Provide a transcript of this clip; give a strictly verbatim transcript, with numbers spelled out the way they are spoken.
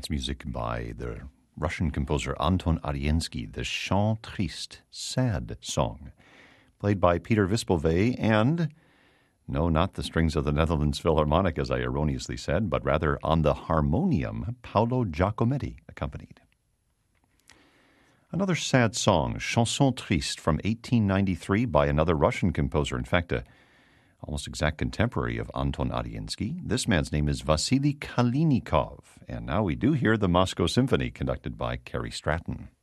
That's music by the Russian composer Anton Ariensky, the Chant Triste, sad song, played by Peter Wispelwey and, no, not the strings of the Netherlands Philharmonic, as I erroneously said, but rather on the harmonium, Paolo Giacometti accompanied. Another sad song, Chanson Triste, from eighteen ninety-three by another Russian composer, in fact, a almost exact contemporary of Anton Ariensky. This man's name is Vasily Kalinikov, and now we do hear the Moscow Symphony conducted by Cary Stratton.